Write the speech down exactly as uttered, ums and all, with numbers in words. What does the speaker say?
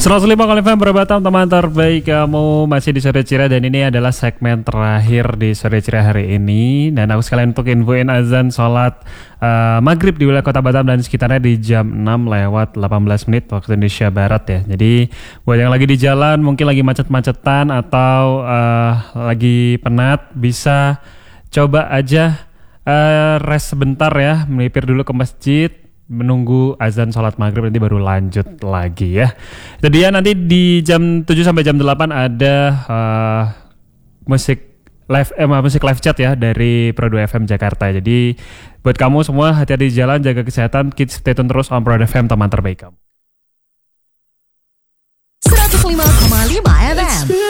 seratus lima kali F M Perbatam, teman terbaik kamu masih di Sore Ceria, dan ini adalah segmen terakhir di Sore Ceria hari ini. Dan aku sekalian untuk infoin azan sholat uh, maghrib di wilayah Kota Batam dan sekitarnya di jam enam lewat delapan belas menit waktu Indonesia Barat ya. Jadi buat yang lagi di jalan, mungkin lagi macet-macetan atau uh, lagi penat, bisa coba aja uh, rest sebentar ya, melipir dulu ke masjid, menunggu azan sholat maghrib, nanti baru lanjut lagi ya. Itu dia, nanti di jam tujuh sampai jam delapan ada uh, musik live eh, musik live chat ya dari Pro dua F M Jakarta. Jadi buat kamu semua, hati-hati di jalan, jaga kesehatan, keep stay tune terus on Pro dua F M, teman terbaik kamu. seratus lima koma lima F M